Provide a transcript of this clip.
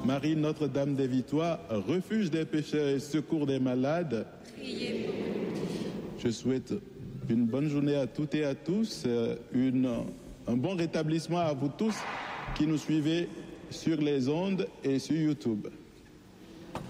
Marie Notre-Dame des Victoires, refuge des pécheurs et secours des malades, priez pour nous. Je souhaite une bonne journée à toutes et à tous, un bon rétablissement à vous tous qui nous suivez sur les ondes et sur YouTube.